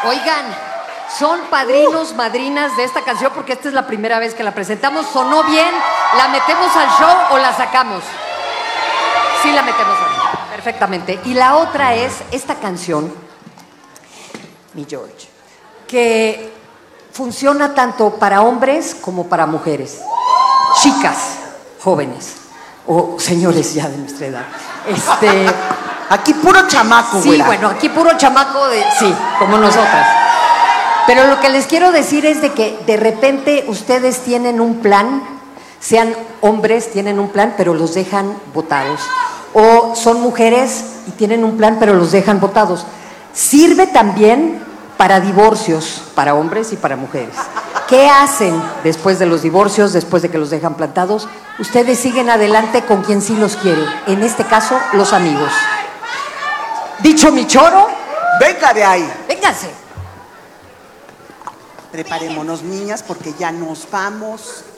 Oigan, son padrinos, madrinas de esta canción porque esta es la primera vez que la presentamos. ¿Sonó bien? ¿La metemos al show o la sacamos? Sí, la metemos al show. Perfectamente. Y la otra es esta canción, mi George, que funciona tanto para hombres como para mujeres. Chicas, jóvenes o señores ya de nuestra edad. Aquí puro chamaco, güey. Sí, bueno, aquí puro chamaco sí, como nosotras. Pero lo que les quiero decir es de que de repente ustedes tienen un plan, sean hombres, tienen un plan, pero los dejan botados. O son mujeres y tienen un plan, pero los dejan botados. Sirve también para divorcios, para hombres y para mujeres. ¿Qué hacen después de los divorcios, después de que los dejan plantados? Ustedes siguen adelante con quien sí los quiere. En este caso, los amigos. Dicho mi choro. Venga de ahí. Vénganse. Preparémonos, niñas, porque ya nos vamos.